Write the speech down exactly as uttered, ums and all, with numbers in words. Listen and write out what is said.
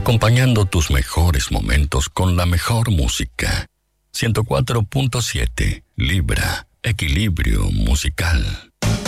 acompañando tus mejores momentos con la mejor música. ciento cuatro punto siete Libra, equilibrio musical.